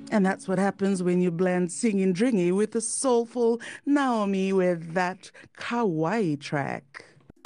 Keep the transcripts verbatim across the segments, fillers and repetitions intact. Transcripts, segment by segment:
And that's what happens when you blend singing Dringy with the soulful Naomi with that kawaii track.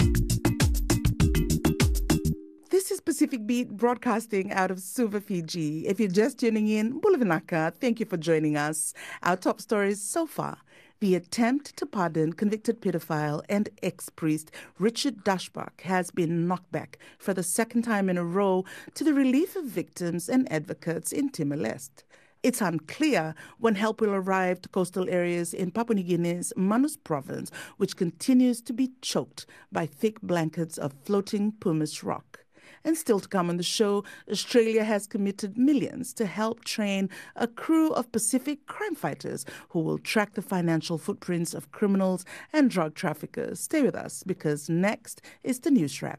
This is Pacific Beat broadcasting out of Suva, Fiji. If you're just tuning in, Bulavinaka, thank you for joining us. Our top stories so far. The attempt to pardon convicted pedophile and ex-priest Richard Dashbach has been knocked back for the second time in a row to the relief of victims and advocates in Timor-Leste. It's unclear when help will arrive to coastal areas in Papua New Guinea's Manus province, which continues to be choked by thick blankets of floating pumice rock. And still to come on the show, Australia has committed millions to help train a crew of Pacific crime fighters who will track the financial footprints of criminals and drug traffickers. Stay with us because next is the News Wrap.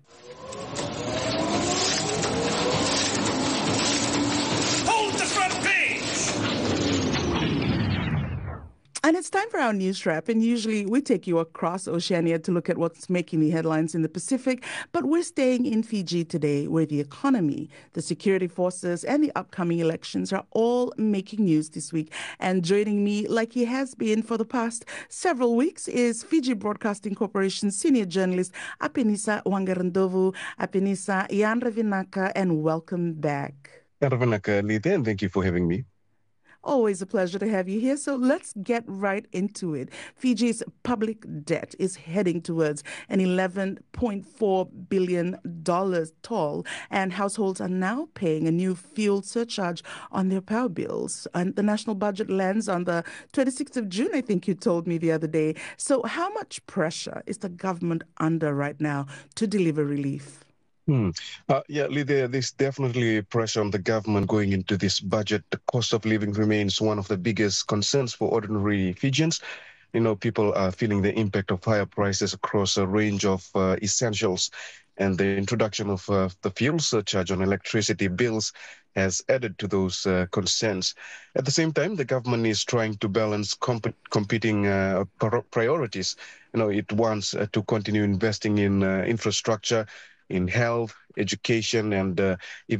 Hold the front page! And it's time for our news wrap, and usually we take you across Oceania to look at what's making the headlines in the Pacific, but we're staying in Fiji today where the economy, the security forces, and the upcoming elections are all making news this week. And joining me, like he has been for the past several weeks, is Fiji Broadcasting Corporation senior journalist Apenisa Wangarandovu. Apenisa, Jan Ravinaka, and welcome back. Ravinaka, Lita, and thank you for having me. Always a pleasure to have you here. So let's get right into it. Fiji's public debt is heading towards an eleven point four billion dollars toll, and households are now paying a new fuel surcharge on their power bills. And the national budget lands on the twenty-sixth of June, I think you told me the other day. So how much pressure is the government under right now to deliver relief? Hmm. Uh, yeah, Lydia, there's definitely pressure on the government going into this budget. The cost of living remains one of the biggest concerns for ordinary Fijians. You know, people are feeling the impact of higher prices across a range of uh, essentials. And the introduction of uh, the fuel surcharge on electricity bills has added to those uh, concerns. At the same time, the government is trying to balance comp- competing uh, priorities. You know, it wants uh, to continue investing in uh, infrastructure, in health, education, and uh, even